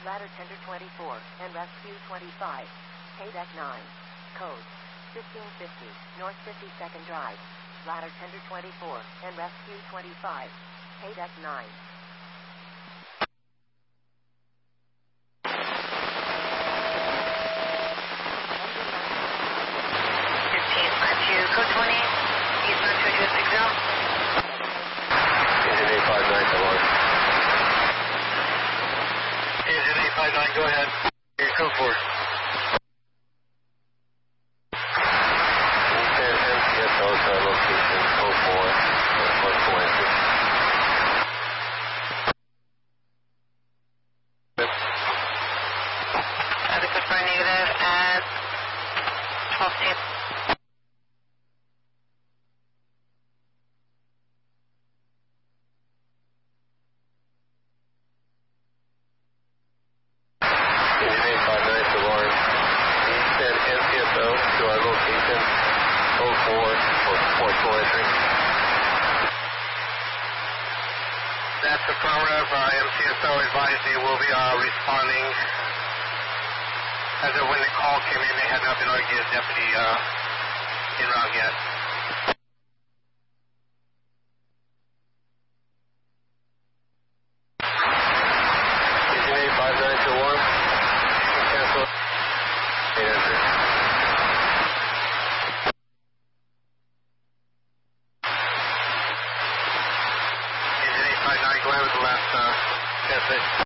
Ladder Tender 24 and Rescue 25. Paydeck 9. Code 1550, North 52nd Drive. Ladder Tender 24 and Rescue 25. Paydeck 9. 1552, code 20, Eastern 2260. Engine 859, come on. Engine 859, go ahead. Here, code 4. MCSO to our location, code 4, portable entry. Adequate for negative at 12:10. Engine 859 to Lawrence. Send MCSO to our location, code 4, for portable entry. That's affirmative. MCSO advised they will be responding. As of when the call came in, they had not been able to get a deputy en route yet. Engine 859 to Lawrence. Cancel. 8 entry. Engine 859, go ahead with the last test.